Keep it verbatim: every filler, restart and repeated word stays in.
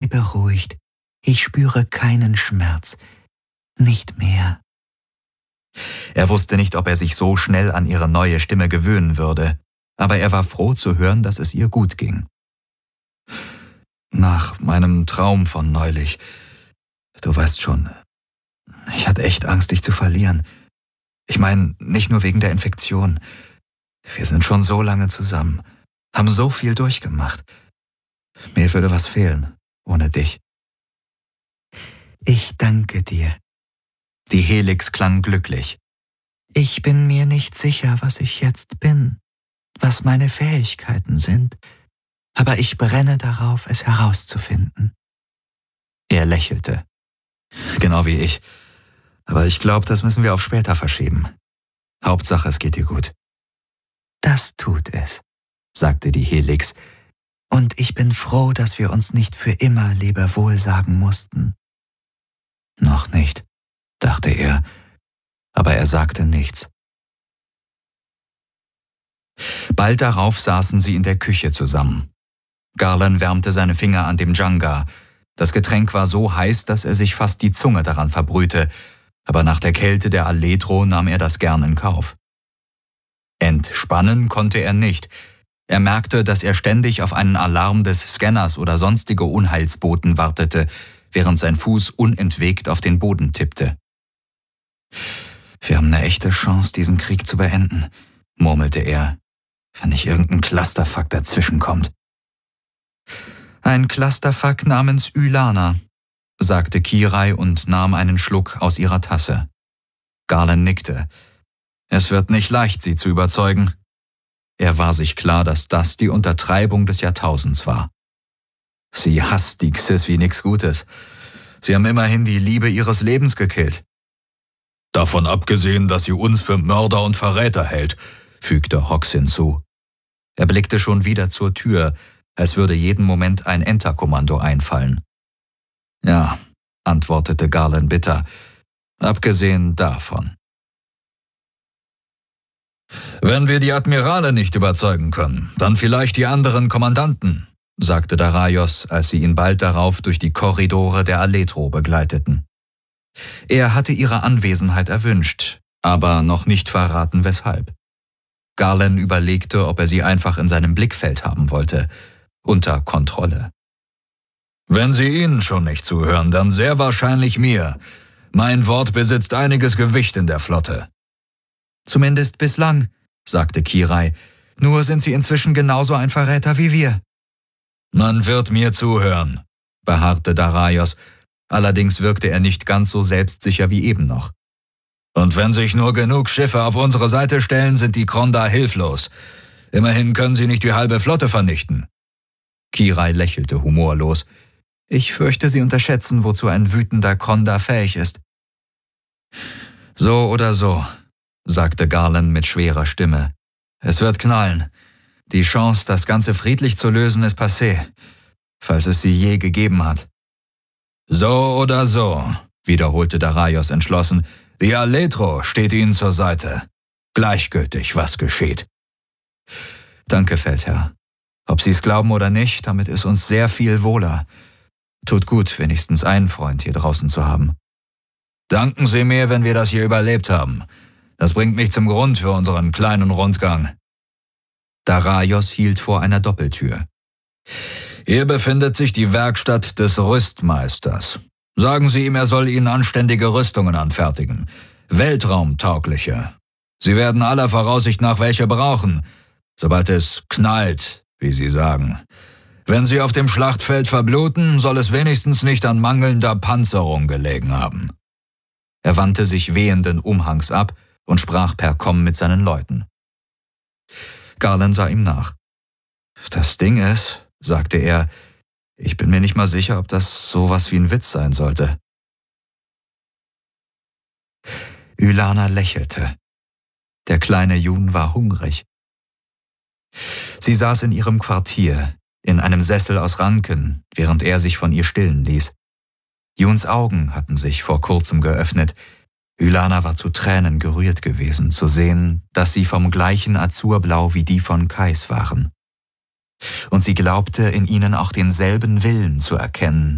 beruhigt. Ich spüre keinen Schmerz. Nicht mehr. Er wusste nicht, ob er sich so schnell an ihre neue Stimme gewöhnen würde, aber er war froh zu hören, dass es ihr gut ging. Nach meinem Traum von neulich, du weißt schon, ich hatte echt Angst, dich zu verlieren. Ich meine, nicht nur wegen der Infektion. Wir sind schon so lange zusammen, haben so viel durchgemacht. Mir würde was fehlen, ohne dich. Ich danke dir. Die Helix klang glücklich. Ich bin mir nicht sicher, was ich jetzt bin, was meine Fähigkeiten sind, aber ich brenne darauf, es herauszufinden. Er lächelte. Genau wie ich. Aber ich glaube, das müssen wir auf später verschieben. Hauptsache, es geht dir gut. Das tut es, sagte die Helix, und ich bin froh, dass wir uns nicht für immer Lebewohl sagen mussten. Noch nicht, dachte er, aber er sagte nichts. Bald darauf saßen sie in der Küche zusammen. Garland wärmte seine Finger an dem Djanga. Das Getränk war so heiß, dass er sich fast die Zunge daran verbrühte, aber nach der Kälte der Aletro nahm er das gern in Kauf. Entspannen konnte er nicht. Er merkte, dass er ständig auf einen Alarm des Scanners oder sonstige Unheilsboten wartete, während sein Fuß unentwegt auf den Boden tippte. Wir haben eine echte Chance, diesen Krieg zu beenden, murmelte er, wenn nicht irgendein Clusterfuck dazwischenkommt. Ein Clusterfuck namens Ylana, sagte Kirai und nahm einen Schluck aus ihrer Tasse. Garland nickte. Es wird nicht leicht, sie zu überzeugen. Er war sich klar, dass das die Untertreibung des Jahrtausends war. Sie hasst die Xyz wie nix Gutes. Sie haben immerhin die Liebe ihres Lebens gekillt. Davon abgesehen, dass sie uns für Mörder und Verräter hält, fügte Hox hinzu. Er blickte schon wieder zur Tür, als würde jeden Moment ein Enterkommando einfallen. Ja, antwortete Garland bitter, abgesehen davon. Wenn wir die Admirale nicht überzeugen können, dann vielleicht die anderen Kommandanten, sagte Daraios, als sie ihn bald darauf durch die Korridore der Aletro begleiteten. Er hatte ihre Anwesenheit erwünscht, aber noch nicht verraten, weshalb. Garland überlegte, ob er sie einfach in seinem Blickfeld haben wollte, unter Kontrolle. Wenn Sie ihnen schon nicht zuhören, dann sehr wahrscheinlich mir. Mein Wort besitzt einiges Gewicht in der Flotte. Zumindest bislang, sagte Kirai. Nur sind Sie inzwischen genauso ein Verräter wie wir. Man wird mir zuhören, beharrte Daraios. Allerdings wirkte er nicht ganz so selbstsicher wie eben noch. Und wenn sich nur genug Schiffe auf unsere Seite stellen, sind die Kronda hilflos. Immerhin können sie nicht die halbe Flotte vernichten. Kirai lächelte humorlos. Ich fürchte, Sie unterschätzen, wozu ein wütender Kronda fähig ist. So oder so, sagte Garland mit schwerer Stimme. Es wird knallen. Die Chance, das Ganze friedlich zu lösen, ist passé, falls es sie je gegeben hat. So oder so, wiederholte Daraios entschlossen. Die Aletro steht Ihnen zur Seite. Gleichgültig, was geschieht. Danke, Feldherr. Ob Sie es glauben oder nicht, damit ist uns sehr viel wohler. Tut gut, wenigstens einen Freund hier draußen zu haben. Danken Sie mir, wenn wir das hier überlebt haben. Das bringt mich zum Grund für unseren kleinen Rundgang. Daraios hielt vor einer Doppeltür. Hier befindet sich die Werkstatt des Rüstmeisters. Sagen Sie ihm, er soll Ihnen anständige Rüstungen anfertigen. Weltraumtaugliche. Sie werden aller Voraussicht nach welche brauchen, sobald es knallt, wie Sie sagen. Wenn Sie auf dem Schlachtfeld verbluten, soll es wenigstens nicht an mangelnder Panzerung gelegen haben. Er wandte sich wehenden Umhangs ab und sprach per Komm mit seinen Leuten. Garland sah ihm nach. Das Ding ist, sagte er, ich bin mir nicht mal sicher, ob das sowas wie ein Witz sein sollte. Ylana lächelte. Der kleine Jun war hungrig. Sie saß in ihrem Quartier, in einem Sessel aus Ranken, während er sich von ihr stillen ließ. Juns Augen hatten sich vor kurzem geöffnet. Ylana war zu Tränen gerührt gewesen, zu sehen, dass sie vom gleichen Azurblau wie die von Kais waren. Und sie glaubte, in ihnen auch denselben Willen zu erkennen,